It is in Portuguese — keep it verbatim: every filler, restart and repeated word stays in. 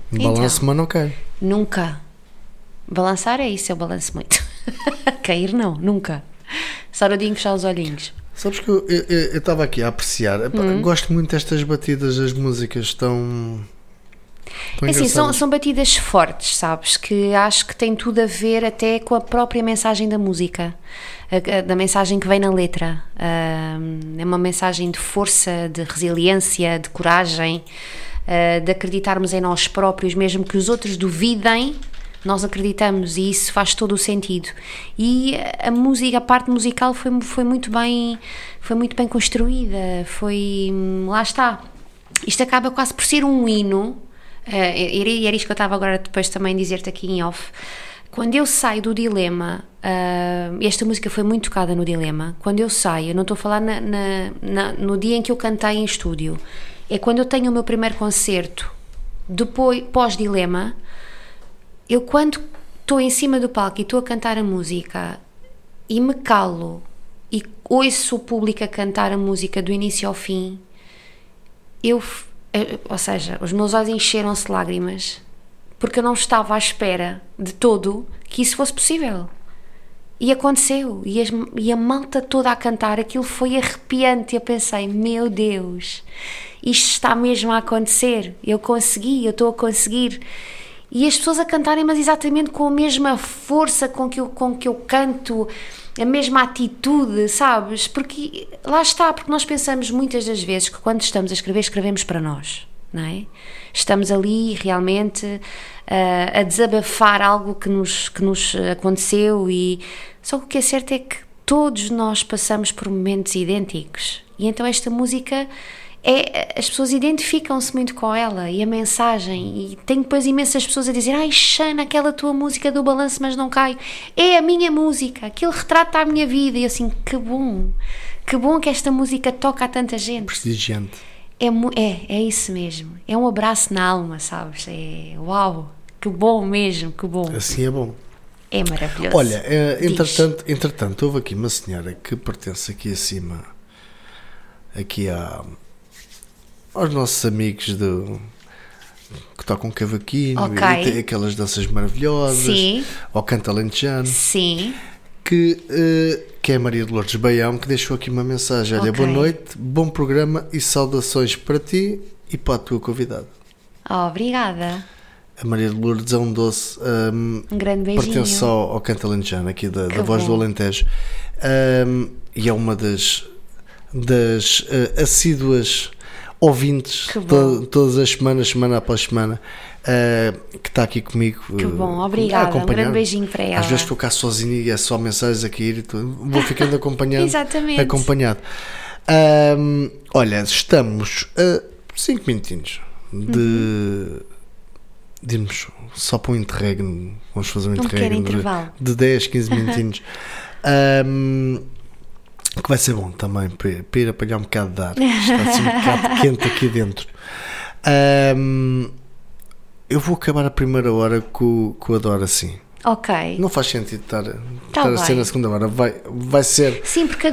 Balanço-me, não cai. Nunca. Balançar é isso, eu balanço muito. Cair não, nunca. Só no dia em fechar os olhinhos. Sabes que eu estava aqui a apreciar. Hum. Gosto muito destas batidas, as músicas estão... É assim, são, são batidas fortes, sabes? Que acho que tem tudo a ver até com a própria mensagem da música, a, a, da mensagem que vem na letra. Uh, é uma mensagem de força, de resiliência, de coragem, uh, de acreditarmos em nós próprios, mesmo que os outros duvidem, nós acreditamos, e isso faz todo o sentido. E a música, a parte musical foi, foi muito bem, foi muito bem construída, foi, lá está. Isto acaba quase por ser um hino. Uh, e era isto que eu estava agora depois também dizer-te aqui em off. Quando eu saio do Dilema, uh, esta música foi muito tocada no Dilema. Quando eu saio, eu não estou a falar na, na, na, no dia em que eu cantei em estúdio, é quando eu tenho o meu primeiro concerto depois, pós-Dilema. Eu, quando estou em cima do palco e estou a cantar a música e me calo e ouço o público a cantar a música do início ao fim, eu... ou seja, os meus olhos encheram-se de lágrimas, porque eu não estava à espera de todo que isso fosse possível. E aconteceu, e, as, e a malta toda a cantar, aquilo foi arrepiante. Eu pensei, meu Deus, isto está mesmo a acontecer, eu consegui, eu estou a conseguir. E as pessoas a cantarem, mas exatamente com a mesma força com que eu, com que eu canto, a mesma atitude, sabes? Porque lá está, porque nós pensamos muitas das vezes que quando estamos a escrever, escrevemos para nós, não é? Estamos ali realmente uh, a desabafar algo que nos, que nos aconteceu, e só que o que é certo é que todos nós passamos por momentos idênticos, e então esta música... É, as pessoas identificam-se muito com ela e a mensagem, e tenho depois imensas pessoas a dizer, ai Xana, aquela tua música do Balanço Mas Não Caio é a minha música, aquilo retrata a minha vida. E eu assim, que bom, que bom que esta música toca a tanta gente. Prestigiante. É, é, é isso mesmo, é um abraço na alma, sabes? É, uau, que bom mesmo, que bom. Assim é bom. É maravilhoso. Olha, é, entretanto, entretanto, houve aqui uma senhora que pertence aqui acima, aqui à... aos nossos amigos do, que tocam cavaquinho, okay, e tem aquelas danças maravilhosas, sim, ao canto alentejano, sim, que, uh, que é a Maria de Lourdes Baião, que deixou aqui uma mensagem. Olha, okay, boa noite, bom programa e saudações para ti e para a tua convidada. Oh, obrigada. A Maria de Lourdes é um doce, um, um grande beijinho, pertence ao, ao canto alentejano aqui da, da Voz do Alentejo, um, e é uma das, das uh, assíduas ouvintes to, todas as semanas, semana após semana, uh, que está aqui comigo. Que bom, obrigada. Um grande beijinho para ela. Às vezes estou cá sozinho e é só mensagens a cair e tudo. Vou ficando acompanhado. Exatamente. Acompanhado. Um, olha, estamos a cinco minutinhos de, uhum, de irmos só para um interregno. Vamos fazer um, um interregno de, de dez, quinze minutinhos. um, que vai ser bom também para, para ir apanhar um bocado de ar. Está assim um bocado quente aqui dentro. Um, eu vou acabar a primeira hora com, com a Dora assim. Ok. Não faz sentido estar, tá estar a ser na segunda hora. Vai, vai ser. Sim, porque